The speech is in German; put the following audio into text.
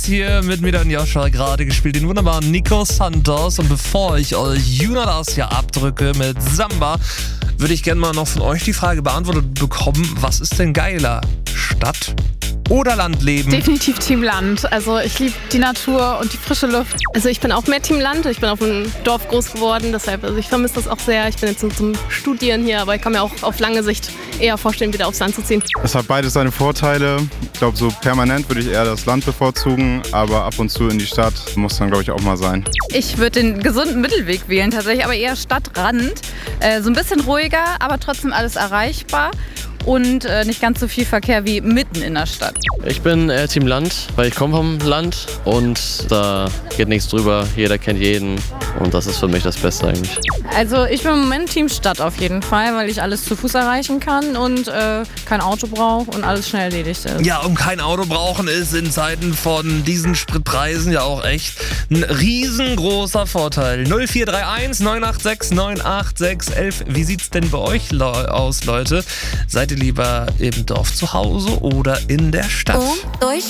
Hier mit mir und Joscha gerade gespielt, den wunderbaren Nico Santos. Und bevor ich euch Junadas hier abdrücke mit Samba, würde ich gerne mal noch von euch die Frage beantwortet bekommen, was ist denn geiler? Stadt oder Landleben? Definitiv Team Land. Also ich liebe die Natur und die frische Luft. Also ich bin auch mehr Team Land. Ich bin auf einem Dorf groß geworden, deshalb, also ich vermisse das auch sehr. Ich bin jetzt nur zum Studieren hier, aber ich kann mir auch auf lange Sicht eher vorstellen, wieder aufs Land zu ziehen. Es hat beides seine Vorteile. Ich glaube, so permanent würde ich eher das Land bevorzugen, aber ab und zu in die Stadt muss dann, glaube ich, auch mal sein. Ich würde den gesunden Mittelweg wählen tatsächlich, aber eher Stadtrand. So ein bisschen ruhiger, aber trotzdem alles erreichbar. Und nicht ganz so viel Verkehr wie mitten in der Stadt. Ich bin Team Land, weil ich komme vom Land und da geht nichts drüber. Jeder kennt jeden und das ist für mich das Beste eigentlich. Also ich bin im Moment Team Stadt auf jeden Fall, weil ich alles zu Fuß erreichen kann und kein Auto brauche und alles schnell erledigt ist. Ja, um kein Auto brauchen ist in Zeiten von diesen Spritpreisen ja auch echt ein riesengroßer Vorteil. 0431 986 986 11. Wie sieht's denn bei euch aus, Leute? Seid ihr lieber im Dorf zu Hause oder in der Stadt? Und durch